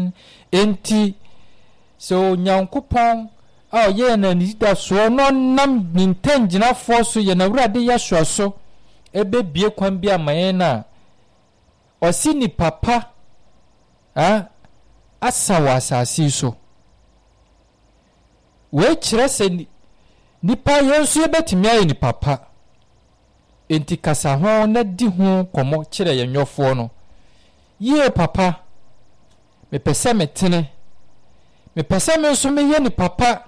yɛn enti so Nyankopɔn ye na nida so no nam nintangina fo so ye na wurade yɛhwɛ so ebebie kwan bi amaye na osi ni papa asa wa asase so we kyerɛ sɛ nipa yenso yebetimi aye ni papa enti kasa ho na di ho komo kyerɛ yenwofo no ye papa me pese metene me pese me nso me ye ni papa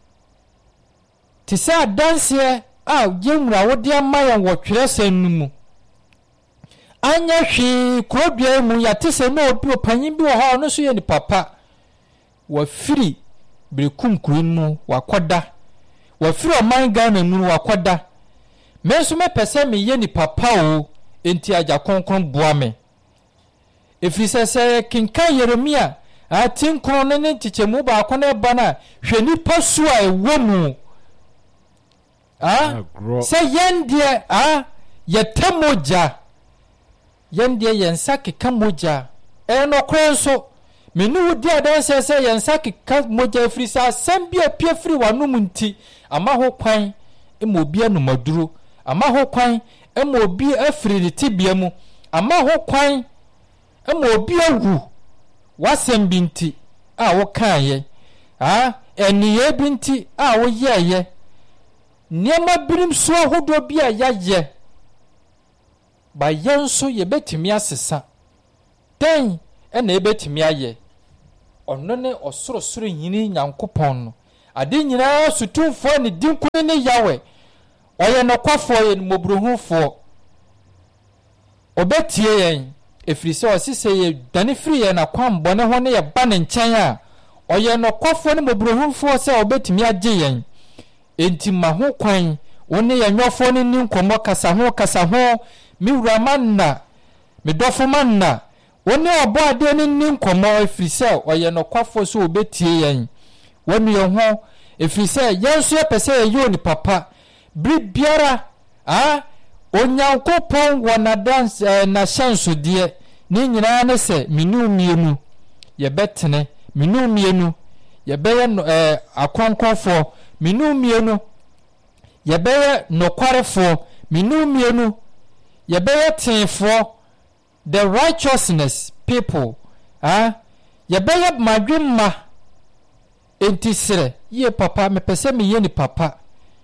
ti sa danse yenwura wode amaya wo twere sanum anya hwi kodua mu ya te se no obi opanyin bi wo ha no so ye ni papa wa firi brekunkurun mu wakoda wa firi oman Ghana mu wakoda me nso me pese me ye ni papa o enti agya konkon boa me efiri sɛ kinkan Yeremia atinkron ne ntikyemu ba akona ba na hwɛ nipa so a ewo mu sɛ yɛndeɛ yɛtamoja yɛndeɛ yɛnsa keka moja nokora nso menu di adanse sɛ yɛnsa keka moja efiri sɛ asɛm bi apia firi wanom nti ama ho kwan ema obi anomaduro ama ho kwan ema obi afiri ne tibia mu ama ho kwan ema obi awu wasɛm bi nti wo kan ye eniye bi nti wo yeye niema birim so ahodo bi a yaye ba yenso ye betimi asesa den na ebetimi aye ono ne osorosoro yini Nyankopɔn no ade nyina sutumfo ne dinkune ne yawe oye no kwafo ye no mobruhufo obetie yen efiri sɛ osise ye dane firi ye na kwambone ho ne ye ba ne nkyɛn a oye no kwafo ne mobruhufo sɛ obetimi agye yen enti ma ho kwan woni ye nwofo ne ninkomo kasa ho mi wurama na mi dofo manna woni obo ade ne ninkomo efiri sɛ oye no kwafo so obetie yen woni ye ho efiri sɛ yenso ye pese ye yo ni papa bri biara Onyankopɔn wona dance na shanso de ni nyina ne sɛ minu mienu ye betene minu mienu ye beye akonkofo minu mienu ye beye nokwarefo minu mienu ye beye tenfo the righteousness people ye beye madwemma entisere ye papa me pese me ye ni papa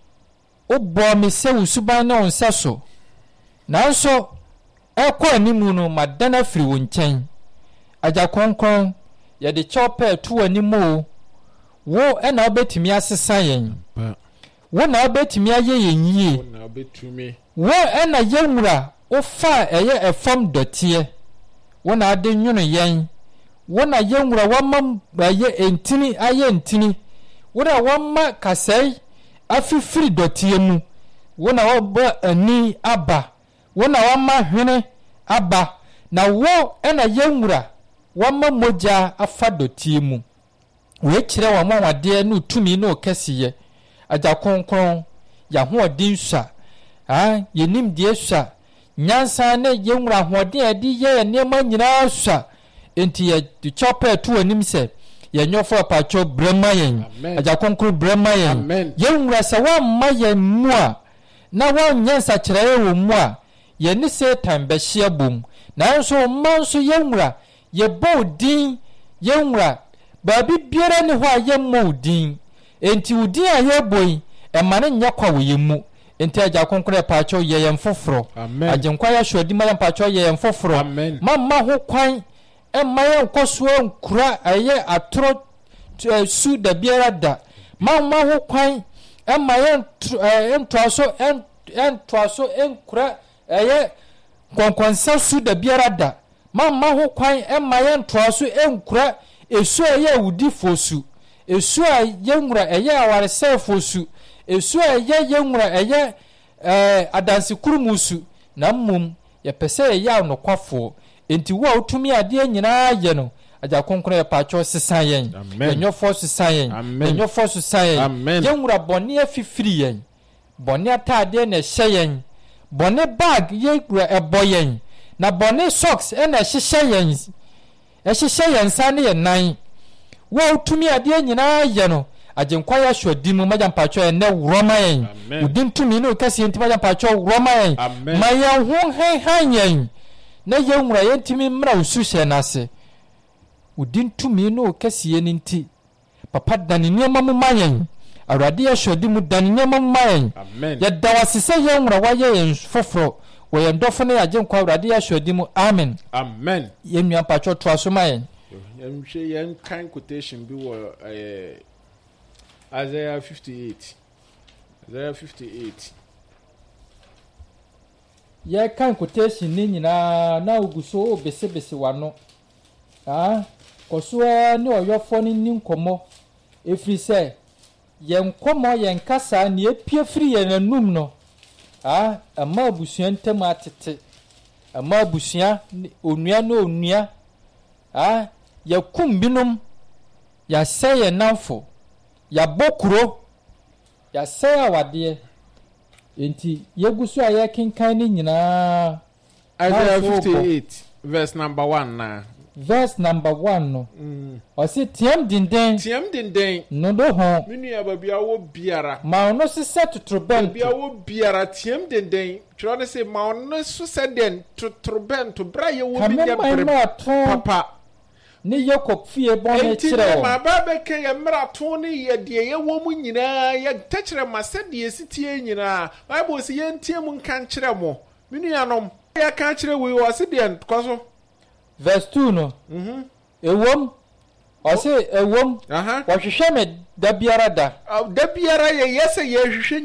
obo me se usuban na onsa so nanso ekọ animu no madana firi wo nkyɛn agya konkon ye de chope to animu wo na obetimi asesa yen wo na obetimi aye yen yie wo na yenwura wo fa eye efam dotie wo na ade nwunu yen wo na yenwura wamma aye entini aye entini wo na wamma kasai afifiri dotie mu wo na oba ani aba wo na wamma hwene aba na wo na yenwura wamma moja afa dotie mu we kire wa mawade no tumi no kesiye agya konkron ya hoodin swa yenim die swa nyansa ne yenwura hoodin adi ye nneema nyina swa enti ye de chope to anim se ye nyofo pacho brema yen agya konkron brema yen yenwura se wa ma ye mu a na wa nyansa kire wo mu a ye ni Satan be hia bom na nso manso yenwura ye bodin yenwura babi biara ne ho aye modin enti udin aye boy e mane nya kwa wo yemu enti agya konkore paacho ye yem foforo agenkwa ya hwadi ma paacho ye yem foforo mamma ho kwan e maye nkoso nkura aye atoro su da biara da mamma ho kwan e maye entoaso enkura aye konkonsa su da biara da mamma ho kwan e maye ntoaso enkura esu eye wudi fosu esu yenwura eye awarese fosu esu eye yenwura eye adanse kurumusu na mmom ye pese eye anokwafo enti wo otumi ade nyina ye no agya konkron ye paacho sesan yen enyofo sesan yen enyofo sesan yen yenwura bone afifiri yen bone atade na hye yen bone bag ye kura eboyen na bone socks na hye yen ɛhyehyɛ yɛn nsa ne yɛn nan wo tumi adeɛ nyinaa yɛ no agyenkwa ya hwodi mu magya mpacho ɛnɛ worɔma yɛn udin tumi no kɛse nti magya mpacho worɔma yɛn ma yɛn ho han yɛn na yɛn nwura yɛn timi mmra usu hyɛ nase udin tumi no kɛse ni nti papa dane nneɛma mu ma yɛn awurade ya hwodi mu dane nneɛma mu ma yɛn yɛda wasese yɛn nwura wayɛ yɛn foforo wɔ yɛn dɔfo ne agyenkwa awurade ya hwodi mu amen yɛn nua mpacho toa so ma yɛn yɛn kan quotation bi wɔ Isaiah 58. Ye kan quotation ni nyina na oguso obesebese wano. Koso ne oyofo ni nkomo. Efiri se ye nkomo ye nkasa ne epie firi ye nanum no. Ama abusua ntem atete. Ama abusua onua na onua. Ye kum binom ya seye namfo. Ya bokuro ya say awade enti yegusu aye kinkan ni nyina Isaiah 58 verse number 1 na verse number 1 no o se tiam dinden no do ho minu ya babia wo biara ma no se set tutrobent babia wo biara tiam dinden tro ne se ma no so se den tutrobent bra ye wo bi nya papa ni Jacob fie bon e kire o ma ba be kan ye mrato ne ye de ye wo mu nyina ye takire ma se de sitie nyina bible se ye ntie mu kan kire mo minu yanom ye kan kire we o se de kwaso verse 2 no ewom o se ewom wo hwehwe me da biara ye yese ye hwehwe